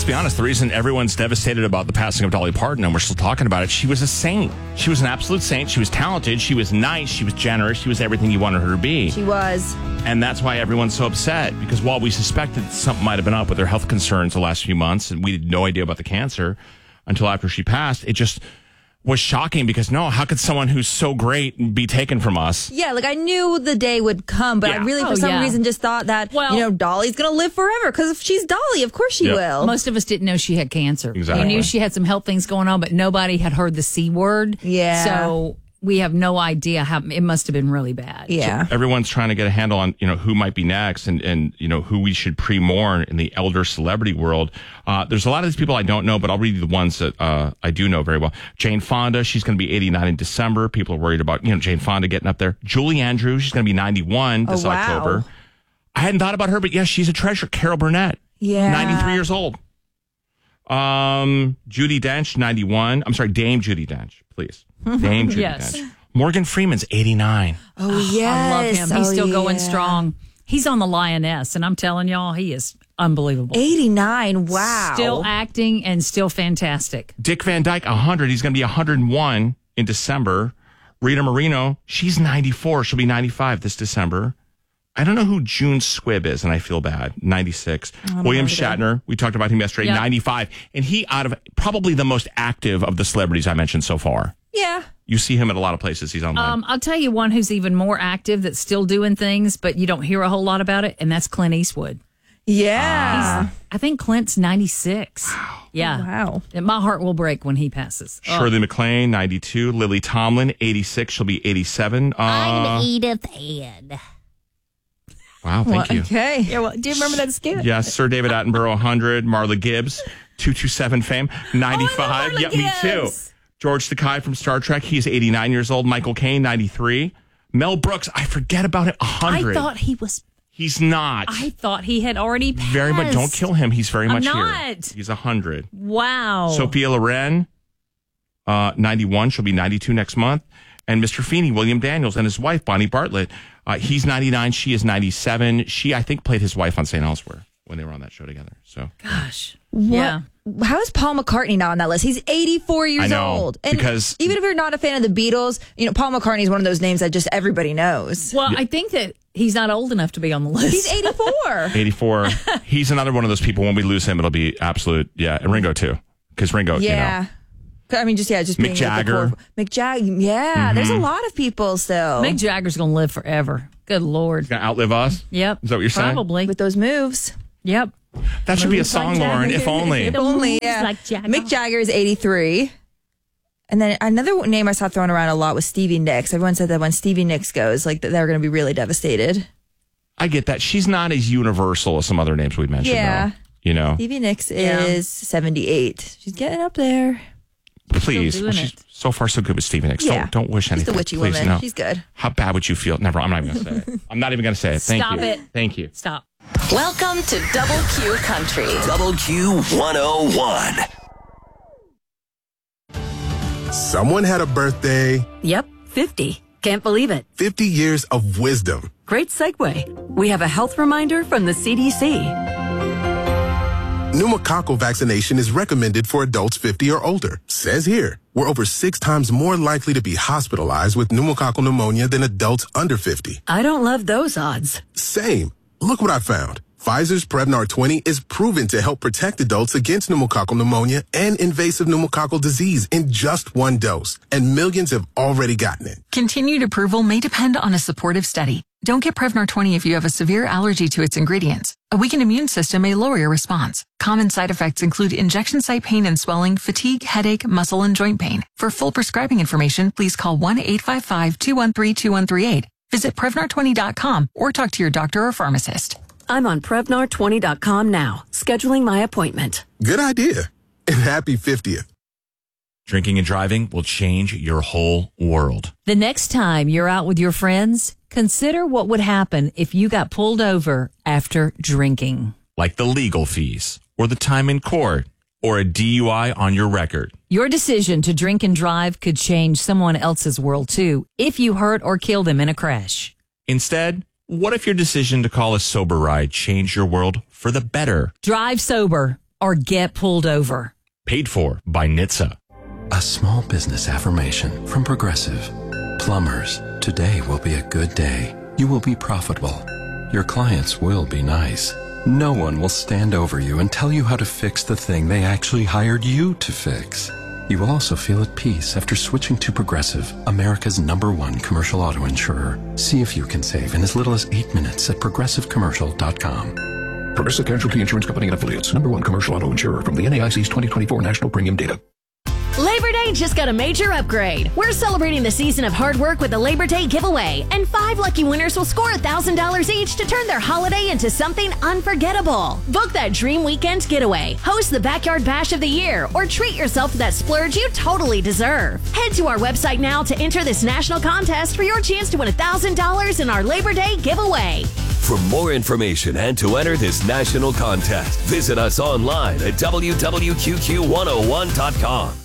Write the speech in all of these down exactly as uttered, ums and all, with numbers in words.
let's be honest, the reason everyone's devastated about the passing of Dolly Parton, and we're still talking about it, she was a saint. She was an absolute saint. She was talented. She was nice. She was generous. She was everything you wanted her to be. She was. And that's why everyone's so upset, because while we suspected something might have been up with her health concerns the last few months, and we had no idea about the cancer until after she passed, it just was shocking because, no, how could someone who's so great be taken from us? Yeah, like I knew the day would come, but Yeah. I really, for Oh, some yeah. reason, just thought that, Well- you know, Dolly's going to live forever because if she's Dolly, of course she Yep. will. Most of us didn't know she had cancer. Exactly. We knew she had some health things going on, but nobody had heard the C word. Yeah. So we have no idea how it must have been really bad. Yeah. Everyone's trying to get a handle on, you know, who might be next and, and you know, who we should pre-mourn in the elder celebrity world. Uh, there's a lot of these people I don't know, but I'll read you the ones that uh, I do know very well. Jane Fonda, she's going to be eighty-nine in December. People are worried about, you know, Jane Fonda getting up there. Julie Andrews, she's going to be ninety-one this Oh, wow. October. I hadn't thought about her, but yes, she's a treasure. Carol Burnett, Yeah. ninety-three years old. Um, Judi Dench, ninety-one. I'm sorry, Dame Judi Dench, please. Dame Judi Yes. Dench. Morgan Freeman's eighty-nine. Oh, yes. I love him. He's Oh, still going yeah. strong. He's on the Lioness, and I'm telling y'all, he is unbelievable. eighty-nine. Wow. Still acting and still fantastic. Dick Van Dyke, one hundred. He's going to be one hundred one in December. Rita Moreno, she's ninety-four. She'll be ninety-five this December. I don't know who June Squibb is, and I feel bad. ninety-six. William Shatner, we talked about him yesterday, Yep. ninety-five. And he, out of probably the most active of the celebrities I mentioned so far. Yeah. You see him at a lot of places. He's online. Um, I'll tell you one who's even more active that's still doing things, but you don't hear a whole lot about it, and that's Clint Eastwood. Yeah. I think Clint's ninety-six. Yeah. Wow. And my heart will break when he passes. Oh. Shirley MacLaine, ninety-two. Lily Tomlin, eighty-six. She'll be eighty-seven. Uh, Edith Head. wow, thank you. Okay. Yeah, well, do you remember that skit? Yes, Sir David Attenborough, one hundred. Marla Gibbs, two two seven fame, ninety-five. Marla yeah, me too. Gibbs. George Takei from Star Trek, he's eighty-nine years old. Michael Caine, ninety-three. Mel Brooks, I forget about him, one hundred. I thought he was. He's not. I thought he had already passed. very much. Don't kill him. He's very I'm much here. not. He's one hundred. Wow. Sophia Loren, uh, ninety-one. She'll be ninety-two next month. And Mister Feeney, William Daniels, and his wife, Bonnie Bartlett. Uh, he's ninety-nine. She is ninety-seven. She, I think, played his wife on Saint Elsewhere when they were on that show together. So, Gosh. What? Yeah. How is Paul McCartney not on that list? He's eighty-four years I know, old. And because- even if you're not a fan of the Beatles, you know, Paul McCartney is one of those names that just everybody knows. Well, I think that he's not old enough to be on the list. He's eighty-four. eighty-four. He's another one of those people. When we lose him, it'll be absolute. Yeah, and Ringo too, because Ringo. Yeah. You know, I mean, just, yeah, just Mick being at the Jagger. core- Mick Jagger. Yeah. There's a lot of people still Mick Jagger's going to live forever. Good Lord. gonna outlive us. Yep. Is that what you're saying? Probably. with those moves. Yep. That should be a Moves like song, Lauren. Jagger. If only. If only, yeah. like Jagger. Mick Jagger is eighty-three. And then another name I saw thrown around a lot was Stevie Nicks. Everyone said that when Stevie Nicks goes, like, that they're going to be really devastated. I get that. She's not as universal as some other names we've mentioned. Yeah. Though, you know, Stevie Nicks Yeah. is seventy-eight. She's getting up there. please. doing Well, she's it. so far so good with Stevie Nicks. Yeah. Don't don't wish She's anything. the witchy please, woman. No. She's good. How bad would you feel? Never. I'm not even going to say it. I'm not even going to say it. Thank Stop you. it. Thank you. Stop. Welcome to Double Q Country. Double Q one oh one. Someone had a birthday, Yep, fifty. Can't believe it. fifty years of wisdom. Great segue. We have a health reminder from the C D C. Pneumococcal vaccination is recommended for adults fifty or older. Says here, we're over six times more likely to be hospitalized with pneumococcal pneumonia than adults under fifty. I don't love those odds. Same. Look what I found. Pfizer's Prevnar twenty is proven to help protect adults against pneumococcal pneumonia and invasive pneumococcal disease in just one dose. And millions have already gotten it. Continued approval may depend on a supportive study. Don't get Prevnar twenty if you have a severe allergy to its ingredients. A weakened immune system may lower your response. Common side effects include injection site pain and swelling, fatigue, headache, muscle, and joint pain. For full prescribing information, please call one eight five five, two one three, two one three eight. Visit Prevnar twenty dot com or talk to your doctor or pharmacist. I'm on Prevnar twenty dot com now, scheduling my appointment. Good idea. And happy fiftieth. Drinking and driving will change your whole world. The next time you're out with your friends, consider what would happen if you got pulled over after drinking. Like the legal fees, or the time in court, or a D U I on your record. Your decision to drink and drive could change someone else's world too, if you hurt or kill them in a crash. Instead, what if your decision to call a sober ride changed your world for the better? Drive sober. or get pulled over. Paid for by N H T S A. A small business affirmation from Progressive. Plumbers, today will be a good day. You will be profitable. Your clients will be nice. No one will stand over you and tell you how to fix the thing they actually hired you to fix. You will also feel at peace after switching to Progressive, America's number one commercial auto insurer. See if you can save in as little as eight minutes at progressive commercial dot com. Progressive Casualty Insurance Company and Affiliates, number one commercial auto insurer from the N A I C's twenty twenty-four National Premium Data. Labor Day just got a major upgrade. We're celebrating the season of hard work with the Labor Day giveaway, and five lucky winners will score one thousand dollars each to turn their holiday into something unforgettable. Book that dream weekend getaway, host the Backyard Bash of the Year, or treat yourself to that splurge you totally deserve. Head to our website now to enter this national contest for your chance to win one thousand dollars in our Labor Day giveaway. For more information and to enter this national contest, visit us online at w w q q one oh one dot com.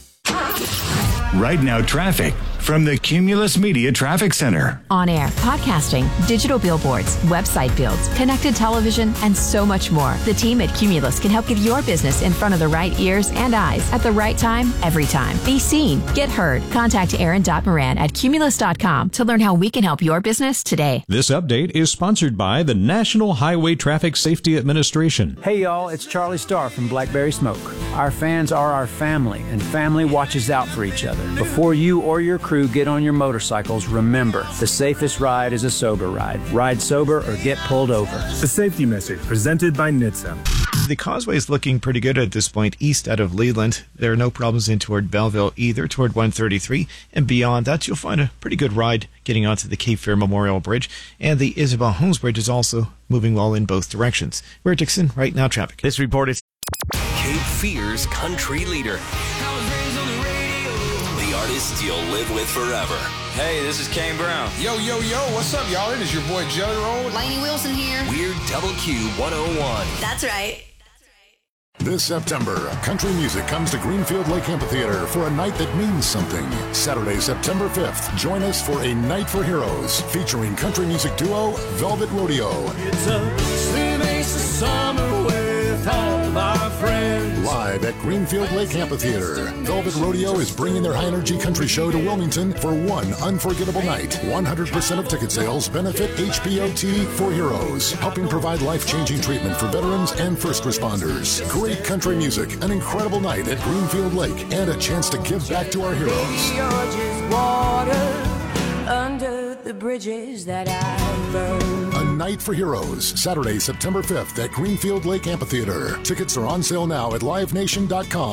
Right Now Traffic from the Cumulus Media Traffic Center. On air, podcasting, digital billboards, website builds, connected television, and so much more. The team at Cumulus can help get your business in front of the right ears and eyes at the right time, every time. Be seen, get heard. Contact Aaron Moran at cumulus dot com to learn how we can help your business today. This update is sponsored by the National Highway Traffic Safety Administration. Hey y'all, it's Charlie Starr from Blackberry Smoke. Our fans are our family, and family watches out for each other. Before you or your crew get on your motorcycles, remember, the safest ride is a sober ride. Ride sober or get pulled over. A safety message presented by N H T S A. The causeway is looking pretty good at this point east out of Leland. There are no problems in toward Belleville either, toward one thirty-three. And beyond that, you'll find a pretty good ride getting onto the Cape Fear Memorial Bridge. And the Isabel Holmes Bridge is also moving well in both directions. We're at Dixon, Right Now Traffic. This report is Cape Fear's country leader. Artists you'll live with forever. Hey, this is Kane Brown. Yo, yo, yo, what's up, y'all? It is your boy Jelly Roll. Lainey Wilson here. We're Double Q one oh one. That's right. This September, country music comes to Greenfield Lake Amphitheater for a night that means something. Saturday, September fifth, join us for A Night for Heroes, featuring country music duo Velvet Rodeo. It's a slim ace of summer with all of our friends. Live at Greenfield Lake Amphitheater, Velvet Rodeo is bringing their high-energy country show to Wilmington for one unforgettable night. one hundred percent of ticket sales benefit H P O T for Heroes, helping provide life-changing treatment for veterans and first responders. Great country music, an incredible night at Greenfield Lake, and a chance to give back to our heroes. You're just water under the bridges that I burn. A Night for Heroes, Saturday, September fifth at Greenfield Lake Amphitheater. Tickets are on sale now at live nation dot com.